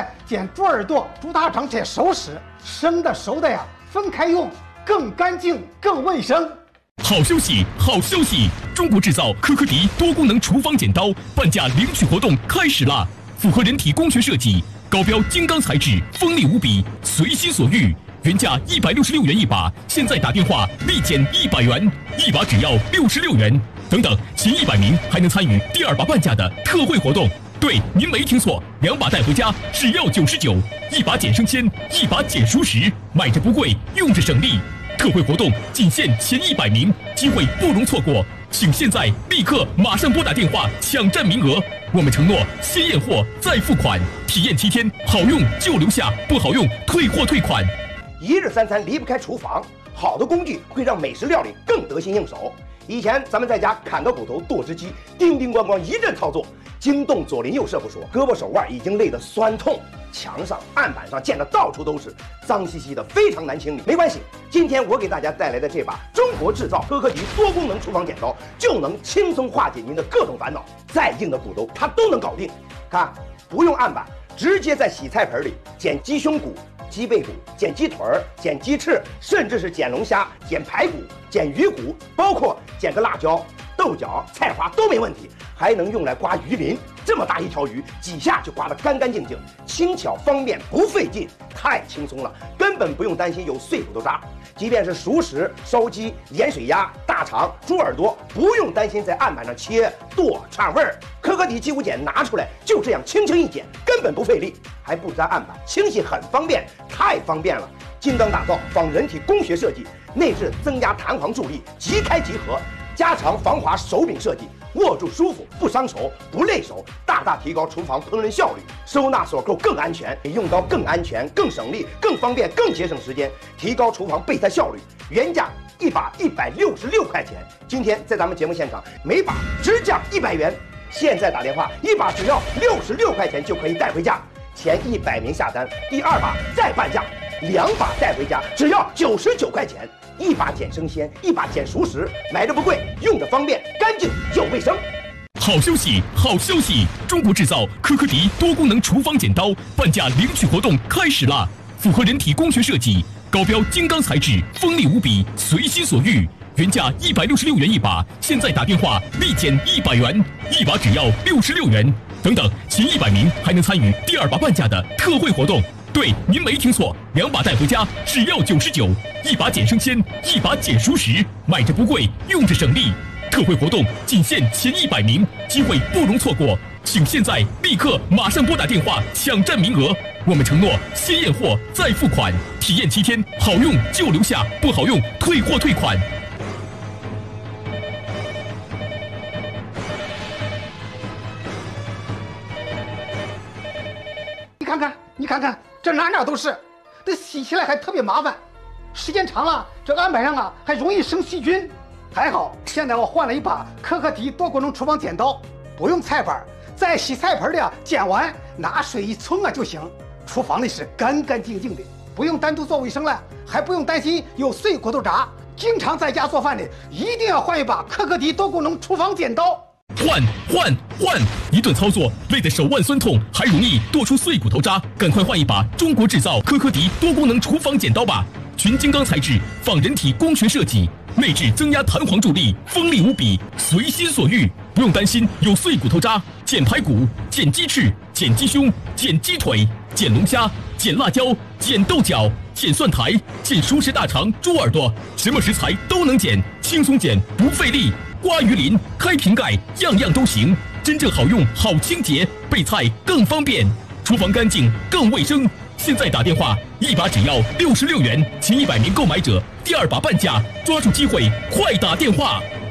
来捡猪耳朵、猪大肠这熟食，生的熟的呀分开用，更干净更卫生。 好消息，好消息！中国制造科科迪多功能厨房剪刀半价领取活动开始啦！符合人体工学设计，高标金刚材质，锋利无比，随心所欲。原价166元一把，现在打电话立减100元，一把只要66元。等等，前100名还能参与第2把半价的特惠活动。对，您没听错，2把带回家只要99，一把减生鲜，一把减熟食，买着不贵，用着省力。特惠活动仅限前100名，机会不容错过，请现在立刻马上拨打电话抢占名额。我们承诺先验货再付款，体验7天，好用就留下，不好用退货退款。 一日三餐离不开厨房，好的工具会让美食料理更得心应手。以前咱们在家砍个骨头、剁只鸡，叮叮咣咣一阵操作，惊动左邻右舍不说，胳膊手腕已经累得酸痛。墙上、案板上溅得到处都是，脏兮兮的，非常难清理。没关系，今天我给大家带来的这把中国制造科科迪多功能厨房剪刀，就能轻松化解您的各种烦恼。再硬的骨头它都能搞定。看，不用案板，直接在洗菜盆里剪鸡胸骨、鸡背骨、剪鸡腿儿、剪鸡翅，甚至是剪龙虾、剪排骨、剪鱼骨，包括剪个辣椒、豆角、菜花都没问题，还能用来刮鱼鳞。这么大一条鱼，几下就刮得干干净净，轻巧方便不费劲，太轻松了，根本不用担心有碎骨头渣。即便是熟食、烧鸡、盐水鸭、大肠、猪耳朵，不用担心在案板上切剁串味儿。科科迪鸡骨剪拿出来，就这样轻轻一剪，根本不费力，还不粘案板，清洗很方便，太方便了。精钢打造，仿人体工学设计，内置增压弹簧助力，即开即合，加长防滑手柄设计，握住舒服，不伤手，不累手，大大提高厨房烹饪效率。收纳锁扣更安全，比用刀更安全、更省力、更方便、更节省时间，提高厨房备菜效率。原价一把166块钱，今天在咱们节目现场，每把直降100元。现在打电话，一把只要66块钱就可以带回家。前100名下单，第2把再半价，2把带回家只要99块钱。一把剪生鲜，一把剪熟食，买着不贵，用着方便，干净又卫生。 好消息，好消息！中国制造科科迪多功能厨房剪刀半价领取活动开始啦！符合人体工学设计，高标金刚材质，锋利无比，随心所欲。原价166元一把，现在打电话立减100元，一把只要66元。等等，前100名还能参与第2把半价的特惠活动。对，您没听错，2把带回家只要99，一把剪生鲜，一把剪熟食，买着不贵，用着省力。特惠活动仅限前100名，机会不容错过，请现在立刻马上拨打电话抢占名额。我们承诺先验货再付款，体验7天，好用就留下，不好用退货退款。 你看看，这哪都是，这洗起来还特别麻烦，时间长了，这案板上啊还容易生细菌。还好，现在我换了一把科科迪多功能厨房剪刀，不用菜板，在洗菜盆里啊剪完，拿水一冲啊就行。厨房里是干干净净的，不用单独做卫生了，还不用担心有碎骨头渣。经常在家做饭的，一定要换一把科科迪多功能厨房剪刀。换！一顿操作累得手腕酸痛，还容易剁出碎骨头渣，赶快换一把中国制造科科迪多功能厨房剪刀吧！全金刚材质，仿人体工学设计，内置增压弹簧助力，锋利无比，随心所欲，不用担心有碎骨头渣。剪排骨、剪鸡翅、剪鸡胸、剪鸡腿、剪龙虾、剪辣椒、剪豆角、剪蒜苔、剪熟食大肠、猪耳朵，什么食材都能剪，轻松剪不费力。刮鱼鳞、开瓶盖，样样都行，真正好用、好清洁，备菜更方便，厨房干净更卫生。现在打电话，一把只要66元，前100名购买者第2把半价，抓住机会，快打电话！